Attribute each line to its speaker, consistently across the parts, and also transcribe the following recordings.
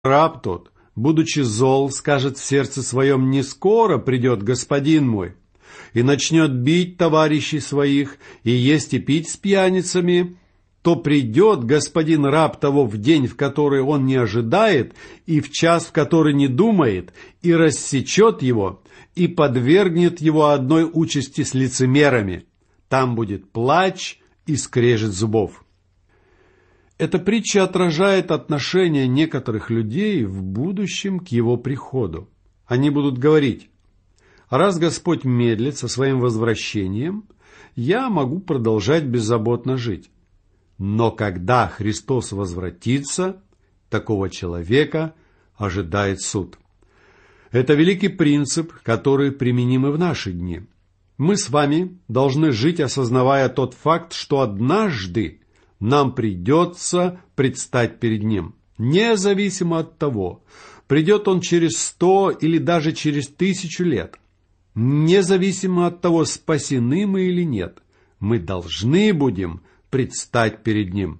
Speaker 1: раб тот, будучи зол, скажет в сердце своем: «Не скоро придет господин мой», и начнет бить товарищей своих, и есть и пить с пьяницами, то придет господин раб того в день, в который он не ожидает, и в час, в который не думает, и рассечет его, и подвергнет его одной участи с лицемерами. Там будет плач и скрежет зубов». Эта притча отражает отношение некоторых людей в будущем к его приходу. Они будут говорить: «Раз Господь медлит со своим возвращением, я могу продолжать беззаботно жить». Но когда Христос возвратится, такого человека ожидает суд. Это великий принцип, который применим и в наши дни. Мы с вами должны жить, осознавая тот факт, что однажды нам придется предстать перед Ним, независимо от того, придет Он через 100 или даже через 1000 лет. Независимо от того, спасены мы или нет, мы должны будем предстать перед Ним.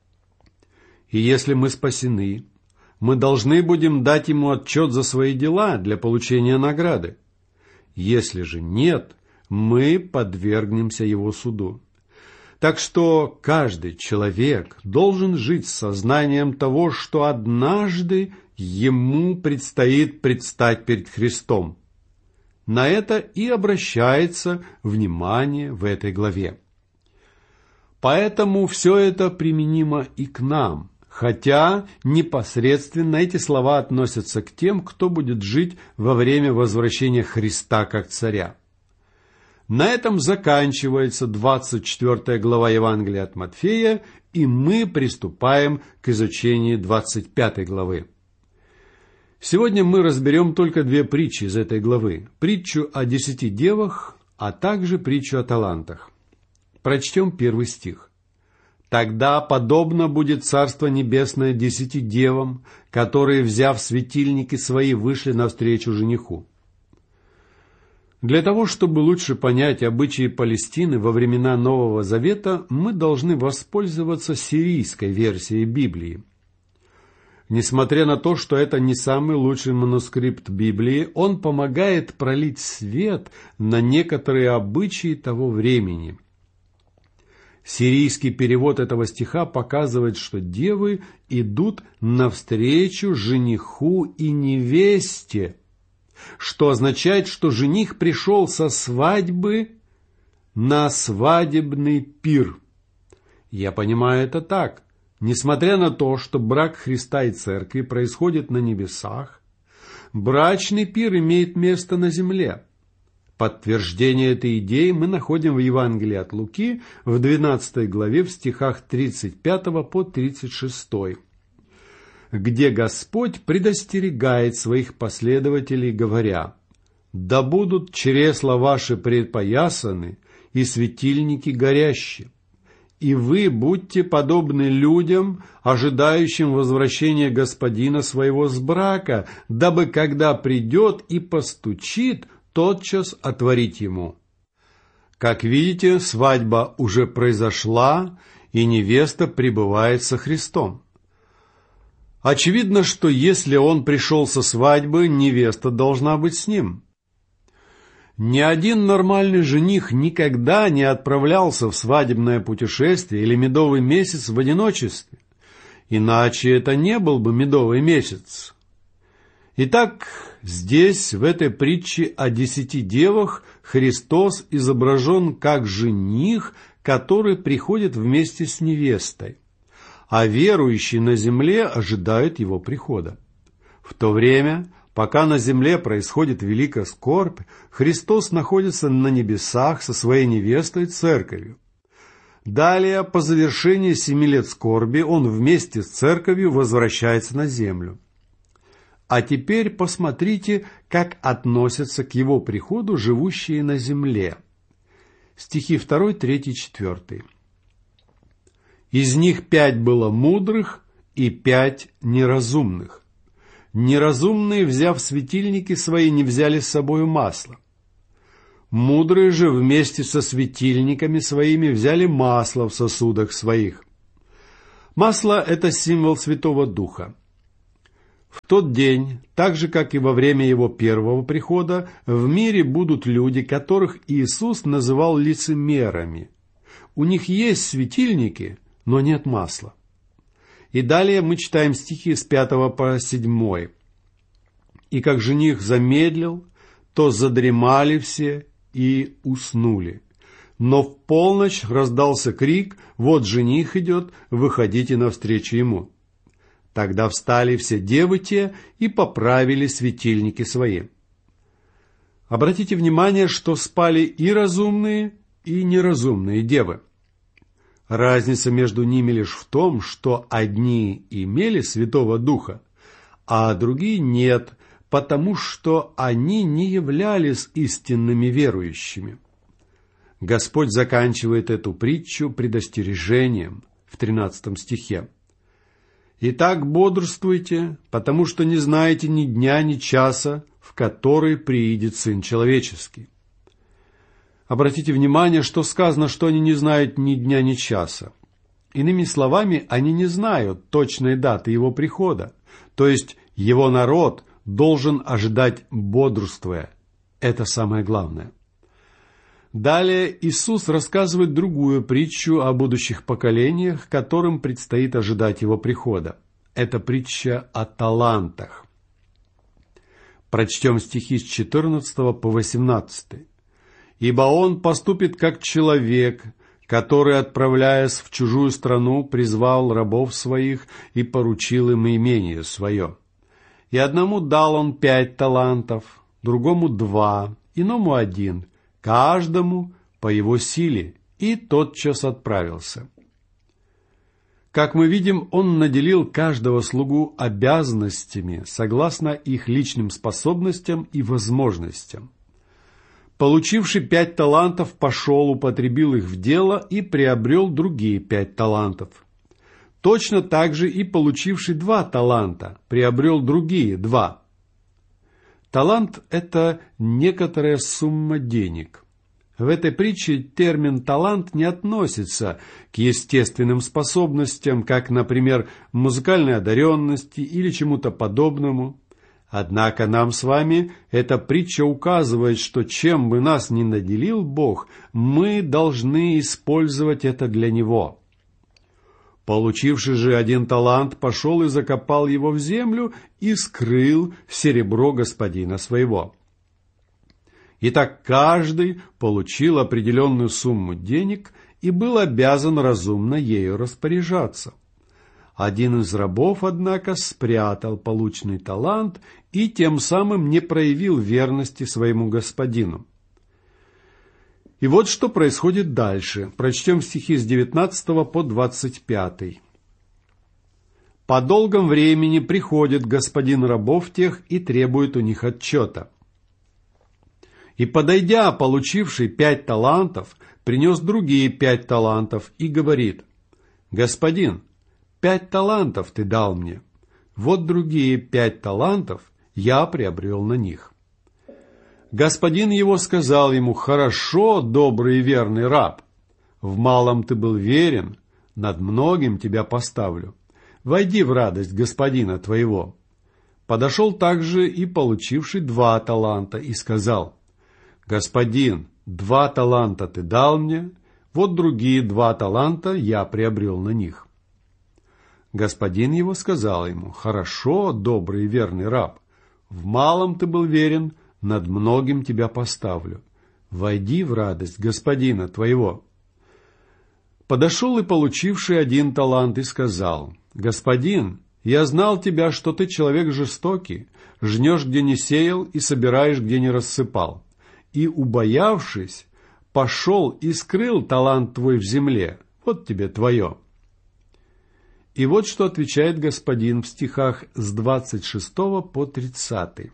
Speaker 1: И если мы спасены, мы должны будем дать Ему отчет за свои дела для получения награды. Если же нет, мы подвергнемся Его суду. Так что каждый человек должен жить с сознанием того, что однажды ему предстоит предстать перед Христом. На это и обращается внимание в этой главе. Поэтому все это применимо и к нам, хотя непосредственно эти слова относятся к тем, кто будет жить во время возвращения Христа как царя. На этом заканчивается 24 глава Евангелия от Матфея, и мы приступаем к изучению 25 главы. Сегодня мы разберем только 2 притчи из этой главы. Притчу о 10 девах, а также притчу о талантах. Прочтем 1 стих. «Тогда подобно будет Царство Небесное 10 девам, которые, взяв светильники свои, вышли навстречу жениху». Для того, чтобы лучше понять обычаи Палестины во времена Нового Завета, мы должны воспользоваться сирийской версией Библии. Несмотря на то, что это не самый лучший манускрипт Библии, он помогает пролить свет на некоторые обычаи того времени. Сирийский перевод этого стиха показывает, что девы идут навстречу жениху и невесте, что означает, что жених пришел со свадьбы на свадебный пир. Я понимаю это так. Несмотря на то, что брак Христа и Церкви происходит на небесах, брачный пир имеет место на земле. Подтверждение этой идеи мы находим в Евангелии от Луки в 12 главе в стихах 35 по 36, где Господь предостерегает своих последователей, говоря: «Да будут чресла ваши предпоясаны и светильники горящие, и вы будьте подобны людям, ожидающим возвращения Господина своего с брака, дабы, когда придет и постучит, тотчас отворить ему». Как видите, свадьба уже произошла, и невеста пребывает со Христом. Очевидно, что если он пришел со свадьбы, невеста должна быть с ним. Ни один нормальный жених никогда не отправлялся в свадебное путешествие или медовый месяц в одиночестве, иначе это не был бы медовый месяц. Итак, здесь, в этой притче о 10 девах, Христос изображен как жених, который приходит вместе с невестой, а верующие на земле ожидают его прихода. В то время, пока на земле происходит великая скорбь, Христос находится на небесах со своей невестой Церковью. Далее, по завершении 7 лет скорби, Он вместе с Церковью возвращается на землю. А теперь посмотрите, как относятся к Его приходу живущие на земле. Стихи 2, 3, 4. «Из них 5 было мудрых и 5 неразумных. Неразумные, взяв светильники свои, не взяли с собою масла. Мудрые же вместе со светильниками своими взяли масло в сосудах своих». Масло – это символ Святого Духа. В тот день, так же, как и во время его первого прихода, в мире будут люди, которых Иисус называл лицемерами. У них есть светильники, но нет масла. И далее мы читаем стихи с 5 по 7. «И как жених замедлил, то задремали все и уснули. Но в полночь раздался крик: вот жених идет, выходите навстречу ему. Тогда встали все девы те и поправили светильники свои». Обратите внимание, что спали и разумные, и неразумные девы. Разница между ними лишь в том, что одни имели Святого Духа, а другие нет, потому что они не являлись истинными верующими. Господь заканчивает эту притчу предостережением в 13 стихе. «Итак, бодрствуйте, потому что не знаете ни дня, ни часа, в который приидет Сын Человеческий». Обратите внимание, что сказано, что они не знают ни дня, ни часа. Иными словами, они не знают точной даты Его прихода. То есть, Его народ должен ожидать бодрствуя. Это самое главное. Далее Иисус рассказывает другую притчу о будущих поколениях, которым предстоит ожидать Его прихода. Это притча о талантах. Прочтем стихи с 14 по 18. «Ибо он поступит как человек, который, отправляясь в чужую страну, призвал рабов своих и поручил им имение свое. И одному дал он 5 талантов, другому 2, иному 1, каждому по его силе, и тотчас отправился». Как мы видим, он наделил каждого слугу обязанностями, согласно их личным способностям и возможностям. Получивший 5 талантов пошел, употребил их в дело и приобрел другие 5 талантов. Точно так же и получивший 2 таланта приобрел другие 2. Талант – это некоторая сумма денег. В этой притче термин «талант» не относится к естественным способностям, как, например, музыкальной одаренности или чему-то подобному. Однако нам с вами эта притча указывает, что чем бы нас ни наделил Бог, мы должны использовать это для Него. Получивший же 1 талант пошел и закопал его в землю и скрыл серебро господина своего. Итак, каждый получил определенную сумму денег и был обязан разумно ею распоряжаться. Один из рабов, однако, спрятал полученный талант и тем самым не проявил верности своему господину. И вот что происходит дальше. Прочтем стихи с 19 по 25. «По долгом времени приходит господин рабов тех и требует у них отчета. И, подойдя, получивший 5 талантов, принес другие 5 талантов и говорит: господин, 5 талантов ты дал мне, вот другие 5 талантов я приобрел на них. Господин его сказал ему: хорошо, добрый и верный раб, в малом ты был верен, над многим тебя поставлю, войди в радость господина твоего. Подошел также и получивший 2 таланта и сказал: господин, 2 таланта ты дал мне, вот другие 2 таланта я приобрел на них. Господин его сказал ему: хорошо, добрый и верный раб, в малом ты был верен, над многим тебя поставлю, войди в радость господина твоего. Подошел и получивший 1 талант и сказал: господин, я знал тебя, что ты человек жестокий, жнешь, где не сеял, и собираешь, где не рассыпал. И, убоявшись, пошел и скрыл талант твой в земле, вот тебе твое. И вот что отвечает господин в стихах с 26 по 30.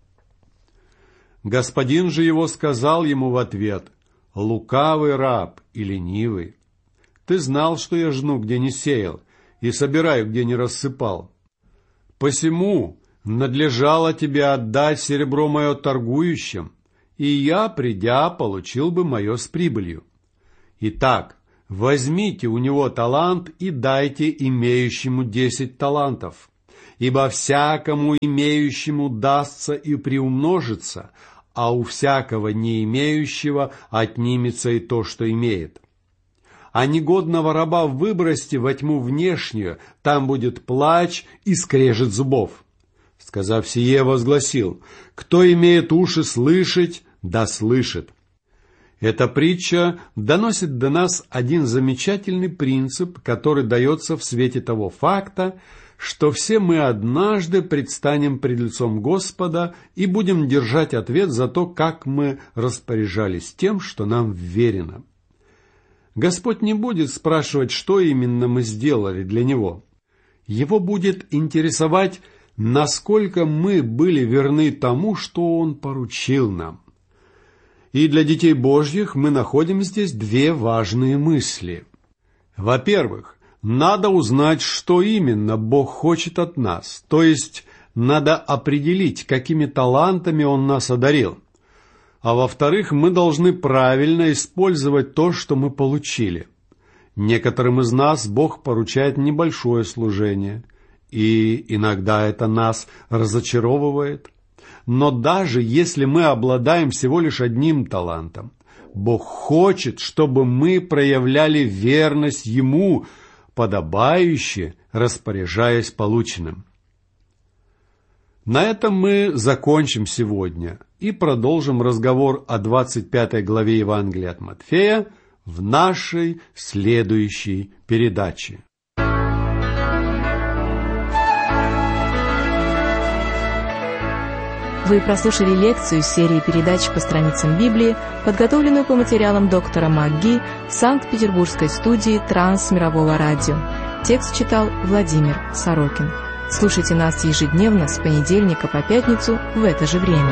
Speaker 1: Господин же его сказал ему в ответ: лукавый раб и ленивый, ты знал, что я жну, где не сеял, и собираю, где не рассыпал. Посему надлежало тебе отдать серебро мое торгующим, и я, придя, получил бы мое с прибылью. Итак, возьмите у него талант и дайте имеющему 10 талантов, Ибо всякому имеющему дастся и приумножится, а у всякого не имеющего отнимется и то, что имеет. А негодного раба выбросьте во тьму внешнюю, там будет плач и скрежет зубов». Сказав сие, возгласил: «Кто имеет уши слышать, да слышит». Эта притча доносит до нас один замечательный принцип, который дается в свете того факта, что все мы однажды предстанем пред лицом Господа и будем держать ответ за то, как мы распоряжались тем, что нам вверено. Господь не будет спрашивать, что именно мы сделали для Него. Его будет интересовать, насколько мы были верны тому, что Он поручил нам. И для детей Божьих мы находим здесь две важные мысли. Во-первых, надо узнать, что именно Бог хочет от нас, то есть надо определить, какими талантами Он нас одарил. А во-вторых, мы должны правильно использовать то, что мы получили. Некоторым из нас Бог поручает небольшое служение, и иногда это нас разочаровывает. Но даже если мы обладаем всего лишь одним талантом, Бог хочет, чтобы мы проявляли верность Ему, подобающе распоряжаясь полученным. На этом мы закончим сегодня и продолжим разговор о 25 главе Евангелия от Матфея в нашей следующей передаче.
Speaker 2: Вы прослушали лекцию из серии передач по страницам Библии, подготовленную по материалам доктора МакГи в Санкт-Петербургской студии Трансмирового радио. Текст читал Владимир Сорокин. Слушайте нас ежедневно с понедельника по пятницу в это же время.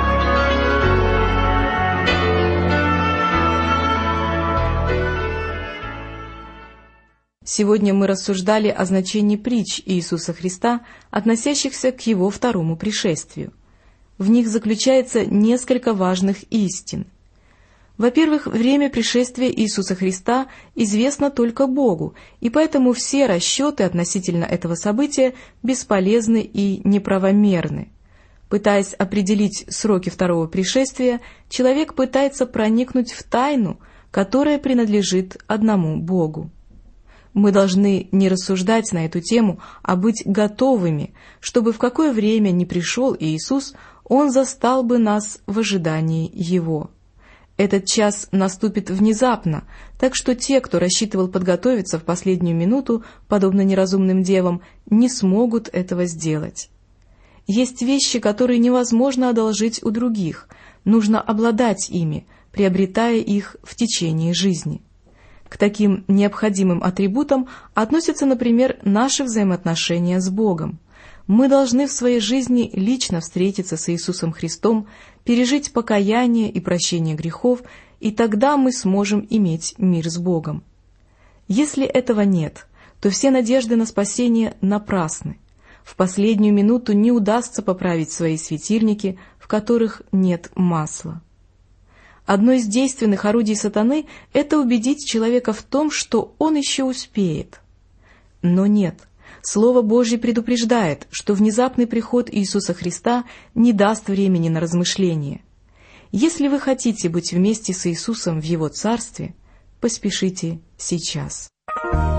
Speaker 2: Сегодня мы рассуждали о значении притч Иисуса Христа, относящихся к Его второму пришествию. В них заключается несколько важных истин. Во-первых, время пришествия Иисуса Христа известно только Богу, и поэтому все расчеты относительно этого события бесполезны и неправомерны. Пытаясь определить сроки второго пришествия, человек пытается проникнуть в тайну, которая принадлежит одному Богу. Мы должны не рассуждать на эту тему, а быть готовыми, чтобы в какое время ни пришел Иисус, Он застал бы нас в ожидании Его. Этот час наступит внезапно, так что те, кто рассчитывал подготовиться в последнюю минуту, подобно неразумным девам, не смогут этого сделать. Есть вещи, которые невозможно одолжить у других, нужно обладать ими, приобретая их в течение жизни. К таким необходимым атрибутам относятся, например, наши взаимоотношения с Богом. Мы должны в своей жизни лично встретиться с Иисусом Христом, пережить покаяние и прощение грехов, и тогда мы сможем иметь мир с Богом. Если этого нет, то все надежды на спасение напрасны. В последнюю минуту не удастся поправить свои светильники, в которых нет масла. Одно из действенных орудий сатаны – это убедить человека в том, что он еще успеет. Но нет. Слово Божье предупреждает, что внезапный приход Иисуса Христа не даст времени на размышление. Если вы хотите быть вместе с Иисусом в Его Царстве, поспешите сейчас.